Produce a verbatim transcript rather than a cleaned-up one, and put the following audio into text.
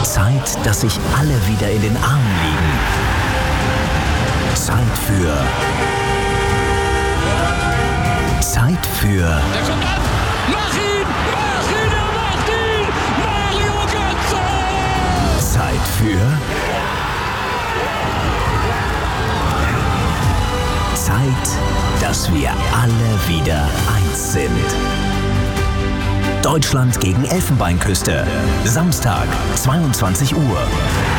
Zeit, dass sich alle wieder in den Armen liegen. Zeit für... Zeit für... Der kommt an! Mach ihn! Mach ihn! Er macht ihn! Mario Götze! Zeit für... Zeit, dass wir alle wieder eins sind. Deutschland gegen Elfenbeinküste. Samstag, zweiundzwanzig Uhr.